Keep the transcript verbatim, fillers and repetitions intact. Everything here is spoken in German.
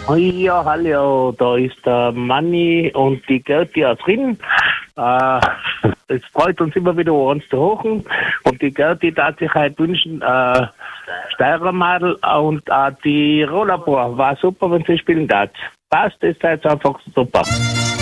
Ja, hallo, da ist der Manni und die Gerti aus Rinn. Äh, es freut uns immer wieder, uns zu hochen. Und die Gerti darf sich halt wünschen, äh, Steirermadel und äh, die Rollerbohr. War super, wenn sie spielen darf. Passt, ist halt einfach super.